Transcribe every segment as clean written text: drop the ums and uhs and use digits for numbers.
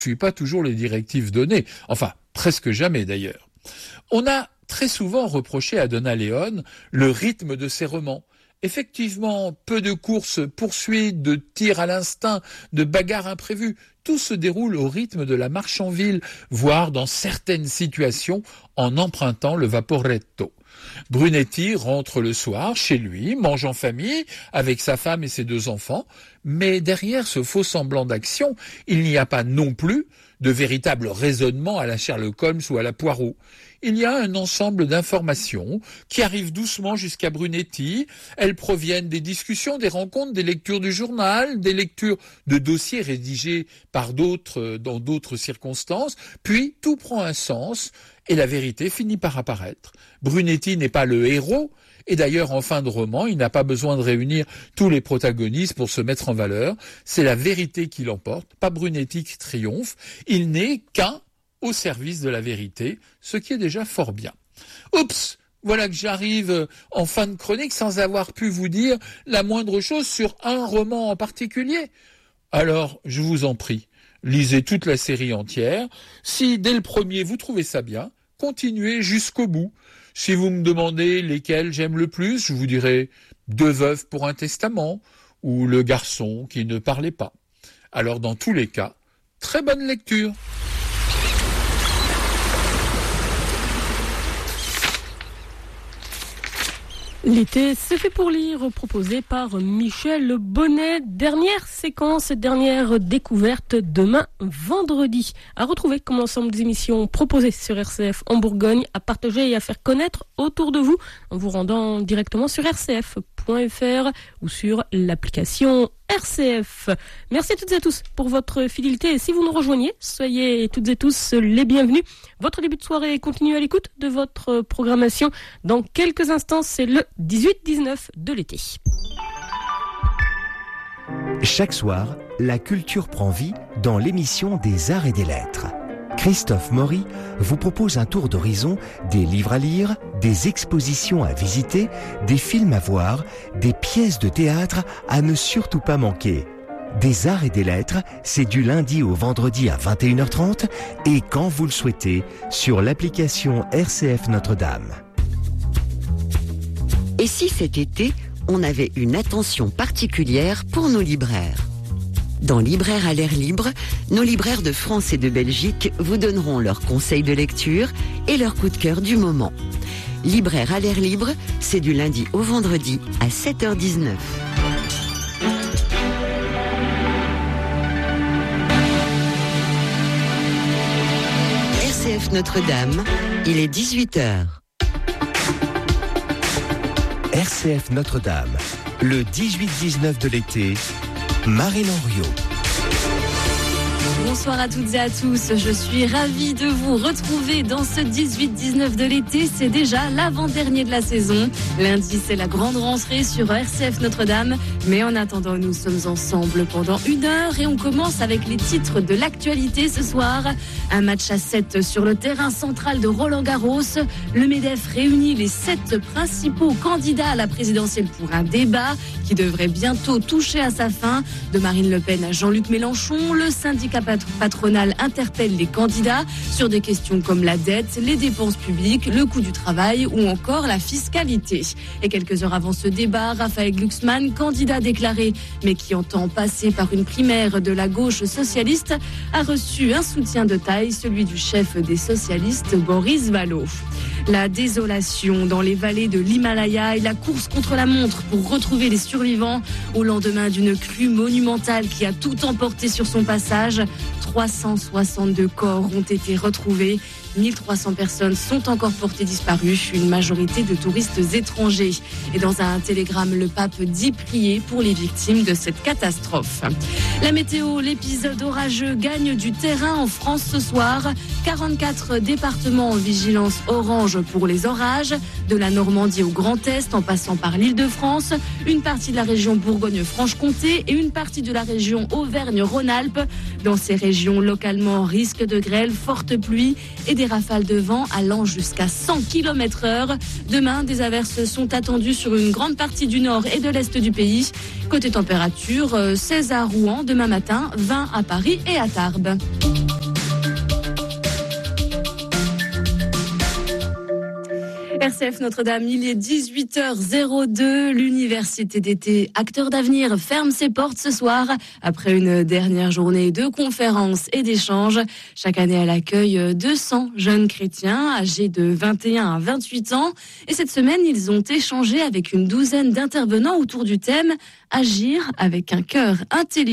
suit pas toujours les directives données. Enfin, presque jamais d'ailleurs. On a très souvent reproché à Donna Leon le rythme de ses romans. Effectivement, peu de courses-poursuites, de tirs à l'instinct, de bagarres imprévues. Tout se déroule au rythme de la marche en ville, voire dans certaines situations en empruntant le vaporetto. Brunetti rentre le soir chez lui, mange en famille avec sa femme et ses 2 enfants, mais derrière ce faux semblant d'action, il n'y a pas non plus de véritable raisonnement à la Sherlock Holmes ou à la Poirot. Il y a un ensemble d'informations qui arrivent doucement jusqu'à Brunetti. Elles proviennent des discussions, des rencontres, des lectures du journal, des lectures de dossiers rédigés par d'autres dans d'autres circonstances. Puis tout prend un sens et la vérité finit par apparaître. Brunetti n'est pas le héros. Et d'ailleurs, en fin de roman, il n'a pas besoin de réunir tous les protagonistes pour se mettre en valeur. C'est la vérité qui l'emporte, pas Brunetti qui triomphe. Il n'est qu'un au service de la vérité, ce qui est déjà fort bien. Oups, voilà que j'arrive en fin de chronique sans avoir pu vous dire la moindre chose sur un roman en particulier. Alors, je vous en prie, lisez toute la série entière. Si dès le premier vous trouvez ça bien, continuez jusqu'au bout. Si vous me demandez lesquels j'aime le plus, je vous dirai 2 veuves pour un testament ou Le garçon qui ne parlait pas. Alors dans tous les cas, très bonne lecture. L'été, c'est fait pour lire, proposé par Michel Bonnet. Dernière séquence, dernière découverte demain vendredi. À retrouver comme l'ensemble des émissions proposées sur RCF en Bourgogne, à partager et à faire connaître autour de vous en vous rendant directement sur rcf.fr ou sur l'application RCF. Merci à toutes et à tous pour votre fidélité et si vous nous rejoignez, soyez toutes et tous les bienvenus. Votre début de soirée continue à l'écoute de votre programmation. Dans quelques instants, c'est le 18-19 de l'été. Chaque soir, la culture prend vie dans l'émission des Arts et des Lettres. Christophe Maury vous propose un tour d'horizon des livres à lire, des expositions à visiter, des films à voir, des pièces de théâtre à ne surtout pas manquer. Des Arts et des Lettres, c'est du lundi au vendredi à 21h30 et quand vous le souhaitez, sur l'application RCF Notre-Dame. Et si cet été, on avait une attention particulière pour nos libraires ? Dans Libraires à l'air libre, nos libraires de France et de Belgique vous donneront leurs conseils de lecture et leurs coups de cœur du moment. Libraires à l'air libre, c'est du lundi au vendredi à 7h19. RCF Notre-Dame, il est 18h. RCF Notre-Dame, le 18-19 de l'été, Marine Henriot. Bonsoir à toutes et à tous, je suis ravie de vous retrouver dans ce 18-19 de l'été, c'est déjà l'avant-dernier de la saison. Lundi, c'est la grande rentrée sur RCF Notre-Dame, mais en attendant, nous sommes ensemble pendant 1 heure et on commence avec les titres de l'actualité ce soir. Un match à 7 sur le terrain central de Roland-Garros. Le MEDEF réunit les 7 principaux candidats à la présidentielle pour un débat qui devrait bientôt toucher à sa fin. De Marine Le Pen à Jean-Luc Mélenchon, le syndicat patronal interpelle les candidats sur des questions comme la dette, les dépenses publiques, le coût du travail ou encore la fiscalité. Et quelques heures avant ce débat, Raphaël Glucksmann, candidat déclaré mais qui entend passer par une primaire de la gauche socialiste, a reçu un soutien de taille, celui du chef des socialistes, Boris Vallaud. La désolation dans les vallées de l'Himalaya et la course contre la montre pour retrouver les survivants au lendemain d'une crue monumentale qui a tout emporté sur son passage. 362 corps ont été retrouvés. 1300 personnes sont encore portées disparues, une majorité de touristes étrangers. Et dans un télégramme, le pape dit prier pour les victimes de cette catastrophe. La météo, l'épisode orageux gagne du terrain en France ce soir. 44 départements en vigilance orange pour les orages, de la Normandie au Grand Est en passant par l'Île-de-France, une partie de la région Bourgogne-Franche-Comté et une partie de la région Auvergne-Rhône-Alpes. Dans ces régions, localement, risque de grêle, forte pluie et des rafales de vent allant jusqu'à 100 km/h. Demain, des averses sont attendues sur une grande partie du nord et de l'est du pays. Côté température, 16 à Rouen demain matin, 20 à Paris et à Tarbes. RCF Notre-Dame, il est 18h02. L'université d'été Acteurs d'Avenir ferme ses portes ce soir après une dernière journée de conférences et d'échanges. Chaque année, elle accueille 200 jeunes chrétiens âgés de 21 à 28 ans. Et cette semaine, ils ont échangé avec une douzaine d'intervenants autour du thème « Agir avec un cœur intelligent ».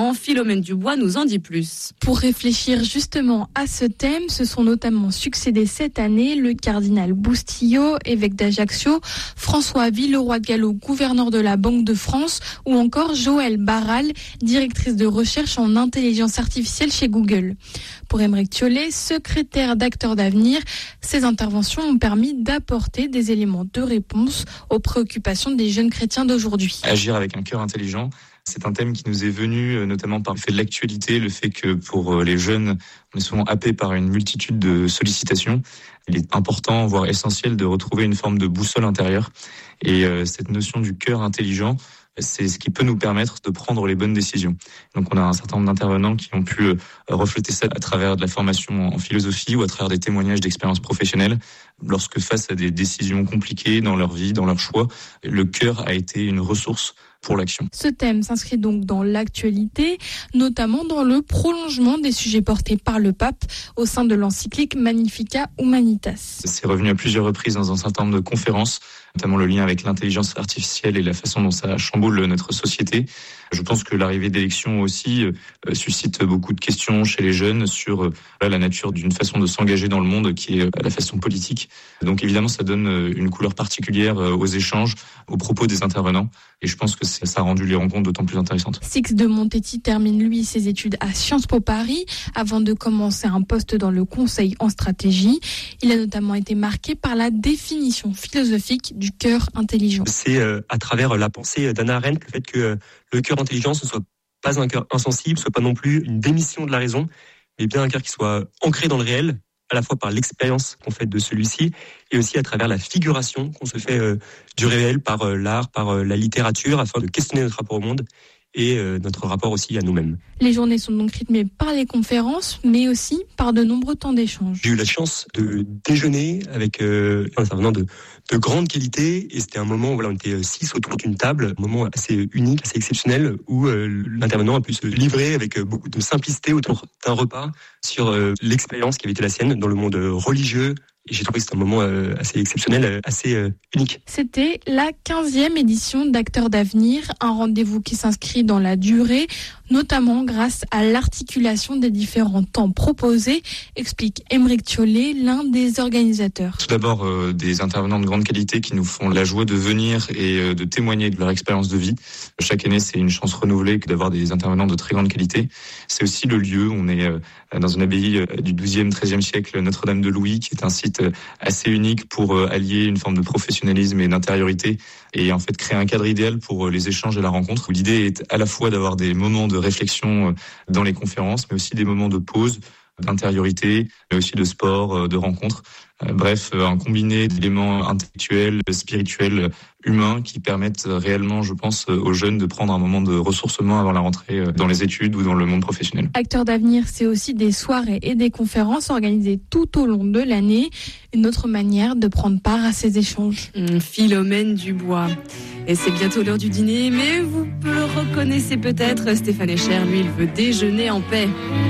Philomène Dubois nous en dit plus. Pour réfléchir justement à ce thème, se sont notamment succédés cette année le cardinal Boustillot, évêque d'Ajaccio, François Villeroy-Gallo, gouverneur de la Banque de France, ou encore Joëlle Barral, directrice de recherche en intelligence artificielle chez Google. Pour Aymeric Thiollet, secrétaire d'Acteurs d'Avenir, ces interventions ont permis d'apporter des éléments de réponse aux préoccupations des jeunes chrétiens d'aujourd'hui. Agir avec un cœur intelligent, c'est un thème qui nous est venu notamment par le fait de l'actualité, le fait que pour les jeunes, on est souvent happé par une multitude de sollicitations. Il est important, voire essentiel, de retrouver une forme de boussole intérieure. Et cette notion du cœur intelligent, c'est ce qui peut nous permettre de prendre les bonnes décisions. Donc on a un certain nombre d'intervenants qui ont pu refléter ça à travers de la formation en philosophie ou à travers des témoignages d'expériences professionnelles. Lorsque face à des décisions compliquées dans leur vie, dans leur choix, le cœur a été une ressource pour l'action. Ce thème s'inscrit donc dans l'actualité, notamment dans le prolongement des sujets portés par le pape au sein de l'encyclique Magnificat Humanitas. C'est revenu à plusieurs reprises dans un certain nombre de conférences, notamment le lien avec l'intelligence artificielle et la façon dont ça chamboule notre société. Je pense que l'arrivée d'élections aussi suscite beaucoup de questions chez les jeunes sur la nature d'une façon de s'engager dans le monde qui est la façon politique. Donc évidemment, ça donne une couleur particulière aux échanges, aux propos des intervenants. Et je pense que ça a rendu les rencontres d'autant plus intéressantes. Six de Montetti termine lui ses études à Sciences Po Paris avant de commencer un poste dans le conseil en stratégie. Il a notamment été marqué par la définition philosophique du cœur intelligent. C'est à travers la pensée d'Hannah Arendt le fait que le cœur intelligent ne soit pas un cœur insensible, soit pas non plus une démission de la raison, mais bien un cœur qui soit ancré dans le réel, à la fois par l'expérience qu'on fait de celui-ci et aussi à travers la figuration qu'on se fait du réel par l'art, par la littérature, afin de questionner notre rapport au monde et notre rapport aussi à nous-mêmes. Les journées sont donc rythmées par les conférences, mais aussi par de nombreux temps d'échange. J'ai eu la chance de déjeuner avec un intervenant de grande qualité, et c'était un moment où on était 6 autour d'une table, un moment assez unique, assez exceptionnel, où l'intervenant a pu se livrer avec beaucoup de simplicité autour d'un repas sur l'expérience qui avait été la sienne dans le monde religieux. Et j'ai trouvé que c'était un moment assez exceptionnel, assez unique. C'était la 15e édition d'Acteurs d'Avenir, un rendez-vous qui s'inscrit dans la durée, notamment grâce à l'articulation des différents temps proposés, explique Aymeric Thiollet, l'un des organisateurs. Tout d'abord, des intervenants de grande qualité qui nous font la joie de venir et de témoigner de leur expérience de vie. Chaque année, c'est une chance renouvelée que d'avoir des intervenants de très grande qualité. C'est aussi le lieu, on est dans une abbaye du XIIe, XIIIe siècle, Notre-Dame de Louis, qui est un site assez unique pour allier une forme de professionnalisme et d'intériorité et en fait créer un cadre idéal pour les échanges et la rencontre. L'idée est à la fois d'avoir des moments de réflexion dans les conférences, mais aussi des moments de pause, d'intériorité, mais aussi de sport, de rencontres. Bref, un combiné d'éléments intellectuels, spirituels, humains qui permettent réellement, je pense, aux jeunes de prendre un moment de ressourcement avant la rentrée dans les études ou dans le monde professionnel. Acteurs d'Avenir, c'est aussi des soirées et des conférences organisées tout au long de l'année. Une autre manière de prendre part à ces échanges. Philomène Dubois. Et c'est bientôt l'heure du dîner, mais vous le reconnaissez peut-être, Stéphane Echer, lui, il veut déjeuner en paix.